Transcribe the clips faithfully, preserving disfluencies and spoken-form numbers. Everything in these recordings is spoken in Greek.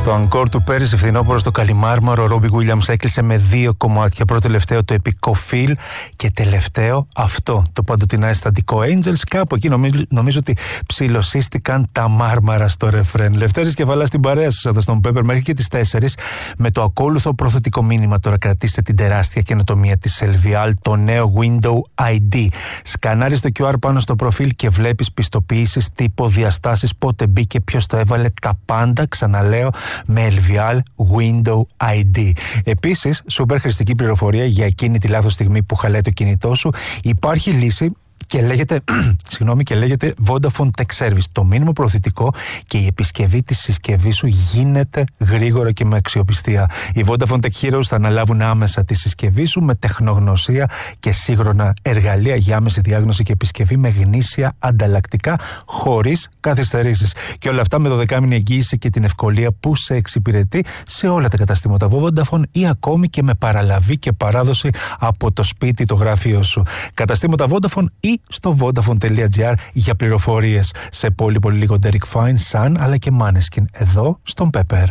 το αγκόρ του πέρυσι φθινόπωρο στο Καλιμάρμαρο, ο Ρόμπι Γουίλιαμς έκλεισε με δύο κομμάτια. Πρώτο τελευταίο το επικό Feel και τελευταίο αυτό, το παντοτινά αισθαντικό Angels. Κάπου εκεί νομίζω, νομίζω ότι ψιλοσύστηκαν τα μάρμαρα στο ρεφρέν. Λευτέρης Κεφαλάς στην παρέα σας εδώ στον Pepper μέχρι και τις τέσσερις με το ακόλουθο προθετικό μήνυμα. Τώρα κρατήστε την τεράστια καινοτομία της Elvial, το νέο Window άι ντι. Σκανάρεις το κιου αρ πάνω στο προφίλ και βλέπεις πιστοποιήσεις, τύπο, διαστάσεις, πότε μπήκε, ποιος το έβαλε, τα πάντα, ξαναλέω, με Elvial Window άι ντι. Επίσης, σούπερ χρηστική πληροφορία για εκείνη τη λάθος στιγμή που χαλάει το κινητό σου. Υπάρχει λύση και λέγεται, συγγνώμη, και λέγεται Vodafone Tech Service. Το μήνυμα προωθητικό και η επισκευή της συσκευής σου γίνεται γρήγορα και με αξιοπιστία. Οι Vodafone Tech Heroes θα αναλάβουν άμεσα τη συσκευή σου με τεχνογνωσία και σύγχρονα εργαλεία για άμεση διάγνωση και επισκευή με γνήσια ανταλλακτικά χωρίς καθυστερήσεις. Και όλα αυτά με δωδεκάμηνη εγγύηση και την ευκολία που σε εξυπηρετεί σε όλα τα καταστήματα Vodafone ή ακόμη και με παραλαβή και παράδοση από το σπίτι, το γραφείο σου. Καταστήματα Vodafone ή στο vodafone.gr για πληροφορίες. Σε πολύ πολύ λίγο Derek Fine, Sun αλλά και Maneskin εδώ στον Pepper.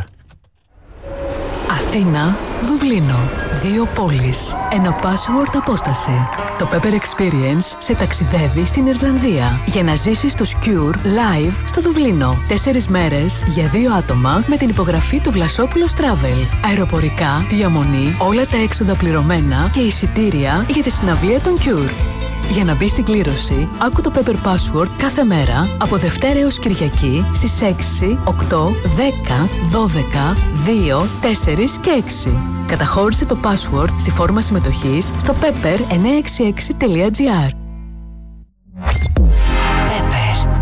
Αθήνα, Δουβλίνο. Δύο πόλεις. Ένα password απόσταση. Το Pepper Experience σε ταξιδεύει στην Ιρλανδία για να ζήσεις τους Cure live στο Δουβλίνο. Τέσσερις μέρες για δύο άτομα με την υπογραφή του Βλασόπουλος Travel. Αεροπορικά, διαμονή, όλα τα έξοδα πληρωμένα και εισιτήρια για τη συναυλία των Cure. Για να μπει στην κλήρωση, άκου το Pepper Password κάθε μέρα από Δευτέρα έως Κυριακή στις έξι, οκτώ, δέκα, δώδεκα, δύο, τέσσερα και έξι. Καταχώρησε το password στη φόρμα συμμετοχής στο pepper εννιακόσια εξήντα έξι τελεία τζι άρ.